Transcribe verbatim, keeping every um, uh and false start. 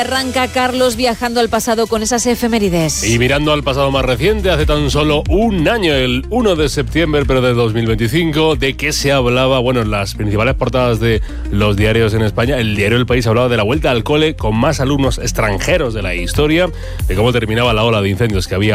Arranca Carlos viajando al pasado con esas efemérides. Y mirando al pasado más reciente, hace tan solo un año, el uno de septiembre, pero de dos mil veinticinco, ¿de qué se hablaba? Bueno, en las principales portadas de los diarios en España, el diario El País hablaba de la vuelta al cole con más alumnos extranjeros de la historia, de cómo terminaba la ola de incendios que había